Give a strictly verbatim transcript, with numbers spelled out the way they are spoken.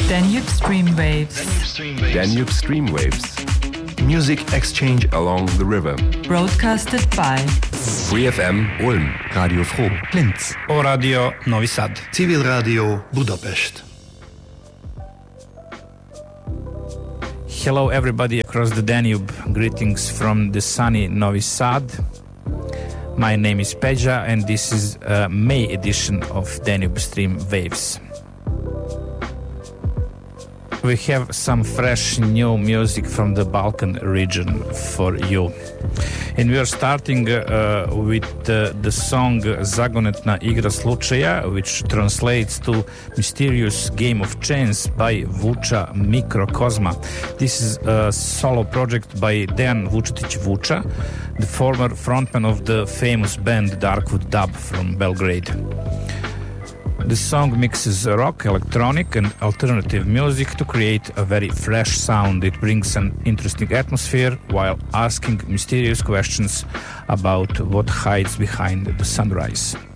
Danube Streamwaves. Danube Streamwaves. Music exchange along the river. Broadcasted by Free F M Ulm, Radio Froh Linz, O Radio Novi Sad, Civil Radio Budapest. Hello everybody across the Danube. Greetings from the sunny Novi Sad. My name is Peja and this is a May edition of Danube Stream Waves. We have some fresh new music from the Balkan region for you. And we are starting uh, with uh, the song Zagonetna igra slučaja, which translates to Mysterious Game of Chance by Vuča Mikrokozma. This is a solo project by Dejan Vučetić Vuča, the former frontman of the famous band Darkwood Dub from Belgrade. The song mixes rock, electronic and alternative music to create a very fresh sound. It brings an interesting atmosphere while asking mysterious questions about what hides behind the sunrise.